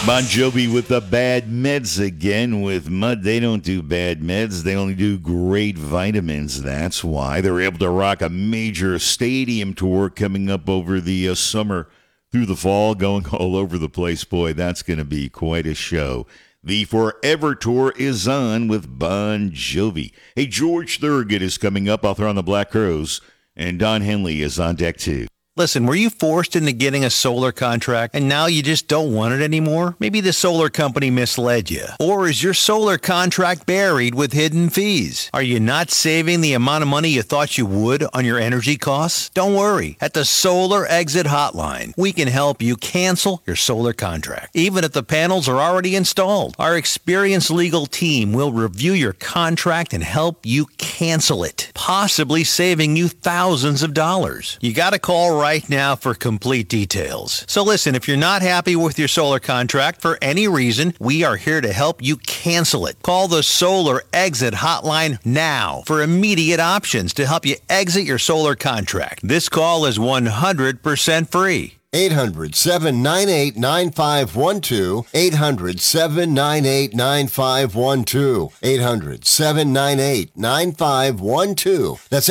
Bon Jovi with the Bad Meds again with Mud. They don't do bad meds. They only do great vitamins. That's why they're able to rock a major stadium tour coming up over the summer through the fall, going all over the place. Boy, that's going to be quite a show. The Forever Tour is on with Bon Jovi. Hey, George Thorogood is coming up. I'll throw on the Black Crowes. And Don Henley is on deck, too. Listen, were you forced into getting a solar contract and now you just don't want it anymore? Maybe the solar company misled you. Or is your solar contract buried with hidden fees? Are you not saving the amount of money you thought you would on your energy costs? Don't worry. At the Solar Exit Hotline, we can help you cancel your solar contract, even if the panels are already installed. Our experienced legal team will review your contract and help you cancel it, possibly saving you thousands of dollars. You got to call right now for complete details. So listen, if you're not happy with your solar contract for any reason, we are here to help you cancel it. Call the Solar Exit Hotline now for immediate options to help you exit your solar contract. This call is 100% free. 800-798-9512. 800-798-9512. 800-798-9512. That's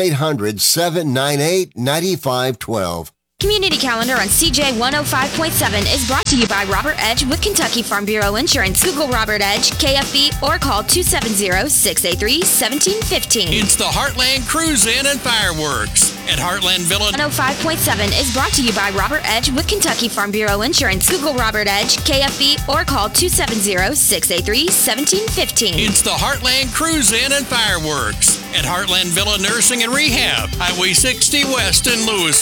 800-798-9512. Community Calendar on CJ 105.7 is brought to you by Robert Edge with Kentucky Farm Bureau Insurance. Google Robert Edge, KFB, or call 270-683-1715. It's the Heartland Cruise In and Fireworks at Heartland Villa. 105.7 is brought to you by Robert Edge with Kentucky Farm Bureau Insurance. Google Robert Edge, KFB, or call 270-683-1715. It's the Heartland Cruise In and Fireworks at Heartland Villa Nursing and Rehab, Highway 60 West in Louisville.